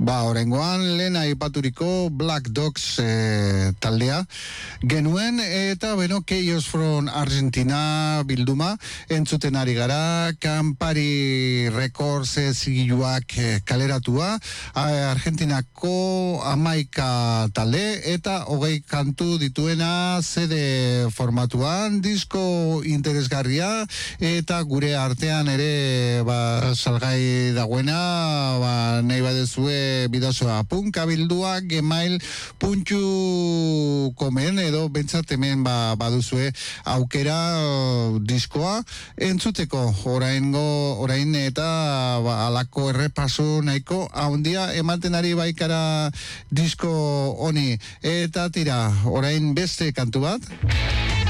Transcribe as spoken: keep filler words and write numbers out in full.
Ba, orengoan lehen aipaturiko Black Dogs e, taldea genuen, eta bueno, Chaos from Argentina bilduma entzuten ari gara. Campari Records zigiluak e, kaleratua, Argentinako hamaika talde eta hogei kantu dituena C D formatuan, disko interesgarria eta gure artean ere ba, salgai dagoena, ba, nahi badezue bidazoa punkabildua gmail puntu comen edo bentsat hemen ba, baduzue aukera uh, diskoa entzuteko. Oraingo orain eta ba, alako errepaso nahiko handia ematen ari baikara disko honi, eta tira orain beste kantu bat.